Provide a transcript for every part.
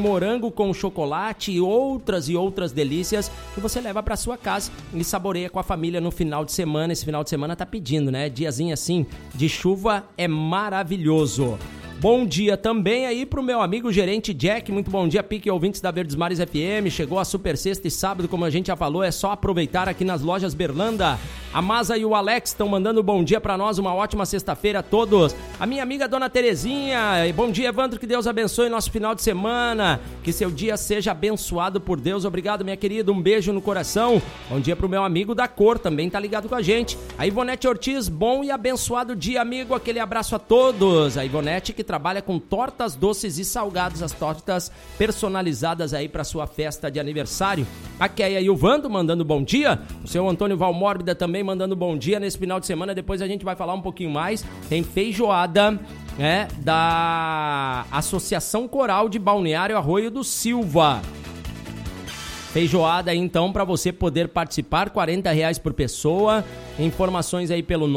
morango com chocolate e outras delícias que você leva para sua casa e saboreia com a família no final de semana. Esse final de semana tá pedindo, né? Diazinho assim de chuva é maravilhoso. Bom dia também aí pro meu amigo gerente Jack, muito bom dia, Pique, ouvintes da Verdes Mares FM, chegou a super sexta e sábado, como a gente já falou, é só aproveitar aqui nas lojas Berlanda. A Masa e o Alex estão mandando bom dia pra nós, uma ótima sexta-feira a todos. A minha amiga Dona Terezinha, bom dia Evandro, que Deus abençoe nosso final de semana, que seu dia seja abençoado por Deus, obrigado minha querida, um beijo no coração. Bom dia pro meu amigo da Cor, também tá ligado com a gente. A Ivonete Ortiz, bom e abençoado dia amigo, aquele abraço a todos. A Ivonete que trabalha com tortas doces e salgados, as tortas personalizadas aí para sua festa de aniversário. A Keia e o Vando mandando bom dia. O seu Antônio Valmórbida também mandando bom dia nesse final de semana. Depois a gente vai falar um pouquinho mais. Tem feijoada, né, da Associação Coral de Balneário Arroio do Silva. Feijoada aí, então, para você poder participar, R$40 por pessoa. Informações aí pelo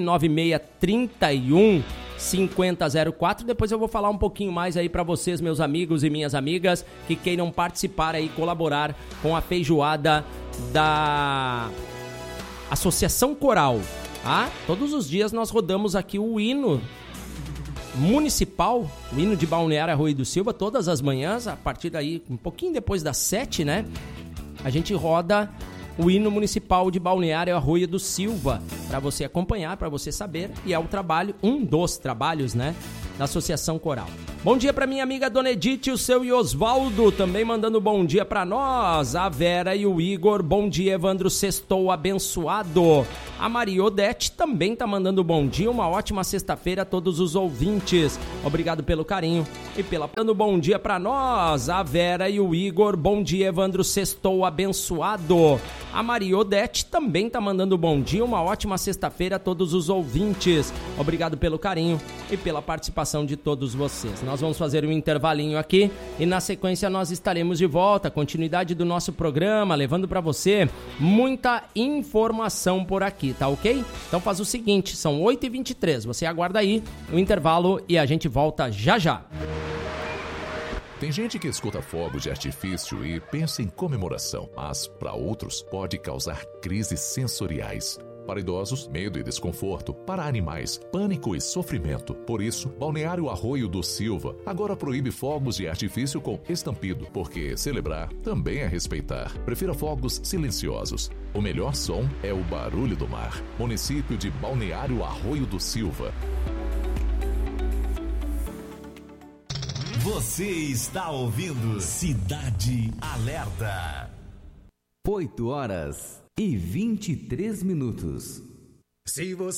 99631 5004. Depois eu vou falar um pouquinho mais aí para vocês, meus amigos e minhas amigas, que queiram participar aí, colaborar com a feijoada da Associação Coral. Ah, todos os dias nós rodamos aqui o hino municipal, o hino de Balneário Arroio do Silva, todas as manhãs, a partir daí, um pouquinho depois das 7, né? A gente roda o hino municipal de Balneário Arroio do Silva, para você acompanhar, para você saber, e é o trabalho, um dos trabalhos, né, da Associação Coral. Bom dia para minha amiga Dona Edith e o seu Osvaldo, também mandando bom dia para nós. A Vera e o Igor, bom dia Evandro, sextou abençoado. A Maria Odete também tá mandando bom dia, uma ótima sexta-feira a todos os ouvintes. Obrigado pelo carinho e pela... Dando bom dia para nós. A Vera e o Igor, bom dia Evandro, sextou abençoado. A Maria Odete também tá mandando bom dia, uma ótima sexta-feira a todos os ouvintes. Obrigado pelo carinho e pela participação de todos vocês. Nós vamos fazer um intervalinho aqui e na sequência nós estaremos de volta, continuidade do nosso programa, levando para você muita informação por aqui, tá ok? Então faz o seguinte, são 8h23, você aguarda aí o intervalo e a gente volta já já. Tem gente que escuta fogos de artifício e pensa em comemoração, mas para outros pode causar crises sensoriais. Para idosos, medo e desconforto. Para animais, pânico e sofrimento. Por isso, Balneário Arroio do Silva agora proíbe fogos de artifício com estampido, porque celebrar também é respeitar. Prefira fogos silenciosos. O melhor som é o barulho do mar. Município de Balneário Arroio do Silva. Você está ouvindo Cidade Alerta. 8h23. Se você